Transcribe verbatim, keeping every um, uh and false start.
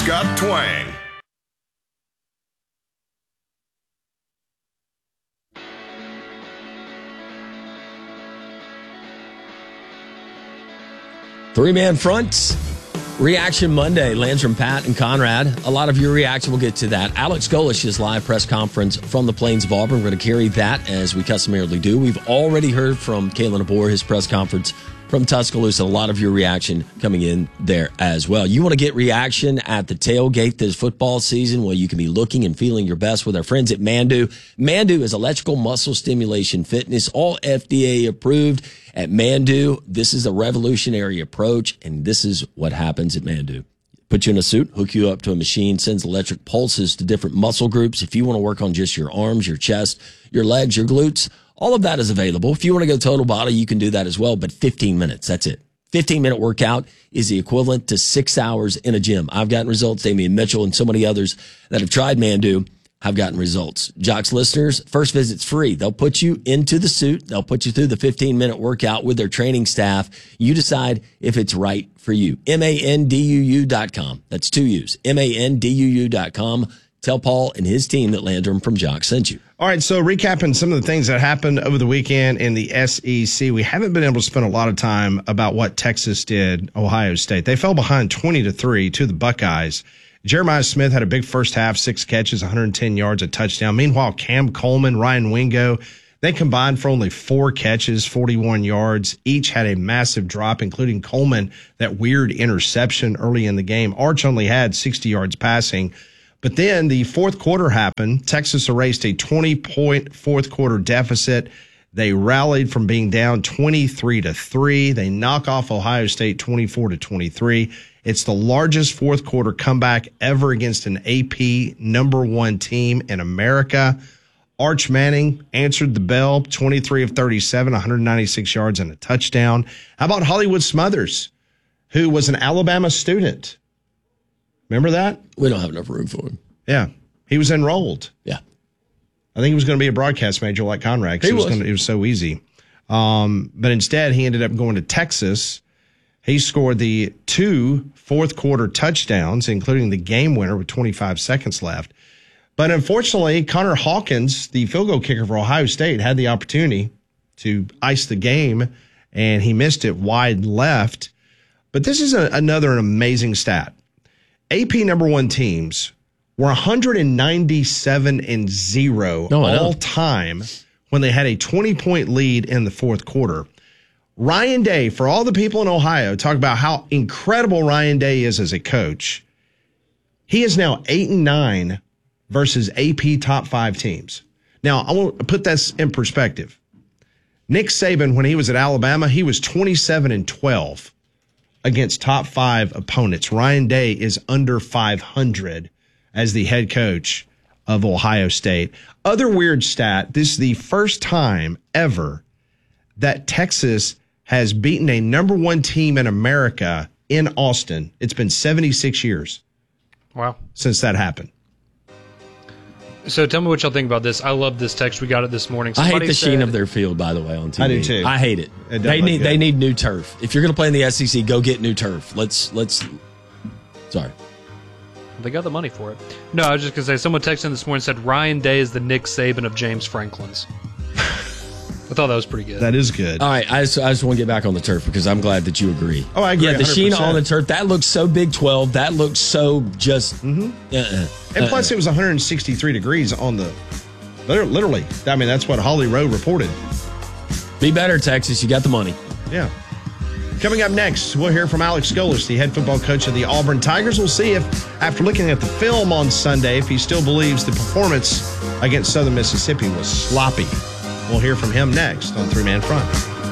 got twang. Three-man front, Reaction Monday. Landrum, Pat, and Conrad. A lot of your reaction. We'll get to that. Alex Golish's live press conference from the Plains of Auburn. We're going to carry that as we customarily do. We've already heard from Kalen DeBoer, his press conference from Tuscaloosa. A lot of your reaction coming in there as well. You want to get reaction at the tailgate this football season? Well, you can be looking and feeling your best with our friends at Mandu. Mandu is electrical muscle stimulation fitness, all F D A approved. At Mandu, this is a revolutionary approach, and this is what happens at Mandu. Put you in a suit, hook you up to a machine, sends electric pulses to different muscle groups. If you want to work on just your arms, your chest, your legs, your glutes, all of that is available. If you want to go total body, you can do that as well, but fifteen minutes, that's it. fifteen-minute workout is the equivalent to six hours in a gym. I've gotten results. Damian Mitchell and so many others that have tried Mandu have gotten results. Jocks listeners, first visit's free. They'll put you into the suit. They'll put you through the fifteen-minute workout with their training staff. You decide if it's right for you. M A N D U U dot com. That's two U's. M A N D U U dot com. Tell Paul and his team that Landrum from Jocks sent you. All right, so recapping some of the things that happened over the weekend in the S E C, we haven't been able to spend a lot of time about what Texas did, Ohio State. They fell behind twenty to three to the Buckeyes. Jeremiah Smith had a big first half, six catches, one hundred ten yards, a touchdown. Meanwhile, Cam Coleman, Ryan Wingo, they combined for only four catches, forty-one yards. Each had a massive drop, including Coleman, that weird interception early in the game. Arch only had sixty yards passing. But then the fourth quarter happened. Texas erased a twenty-point fourth quarter deficit. They rallied from being down twenty-three to three. They knock off Ohio State twenty-four to twenty-three. It's the largest fourth quarter comeback ever against an A P number one team in America. Arch Manning answered the bell, twenty-three of thirty-seven, one hundred ninety-six yards and a touchdown. How about Hollywood Smothers, who was an Alabama student? Remember that? We don't have enough room for him. Yeah. He was enrolled. Yeah. I think he was going to be a broadcast major like Conrad. He it was. was. Gonna, it was so easy. Um, but instead, he ended up going to Texas. He scored the two fourth quarter touchdowns, including the game winner with twenty-five seconds left. But unfortunately, Connor Hawkins, the field goal kicker for Ohio State, had the opportunity to ice the game, and he missed it wide left. But this is a, another amazing stat. A P number one teams were one hundred ninety-seven and zero oh, all time when they had a twenty-point lead in the fourth quarter. Ryan Day, for all the people in Ohio, talk about how incredible Ryan Day is as a coach. He is now eight and nine versus A P top five teams. Now, I want to put this in perspective. Nick Saban, when he was at Alabama, he was twenty-seven and twelve against top five opponents. Ryan Day is under five hundred as the head coach of Ohio State. Other weird stat, this is the first time ever that Texas has beaten a number one team in America in Austin. It's been seventy-six years. Wow. Since that happened. So tell me what y'all think about this. I love this text. We got it this morning. Somebody I hate the said, sheen of their field, by the way, on T V. I do too. I hate it. it they need good. they need new turf. If you're going to play in the S E C, go get new turf. Let's let's. Sorry. They got the money for it. No, I was just going to say, someone texted in this morning and said Ryan Day is the Nick Saban of James Franklin's. I thought that was pretty good. That is good. All right, I just, I just want to get back on the turf because I'm glad that you agree. Oh, I agree. Yeah, the one hundred percent. sheen on the turf, that looks so Big twelve. That looks so just. Mm-hmm. Uh-uh, and uh-uh. plus, it was one hundred sixty-three degrees on the. Literally. I mean, that's what Holly Rowe reported. Be better, Texas. You got the money. Yeah. Coming up next, we'll hear from Alex Golesh, the head football coach of the Auburn Tigers. We'll see if, after looking at the film on Sunday, if he still believes the performance against Southern Mississippi was sloppy. We'll hear from him next on Three Man Front.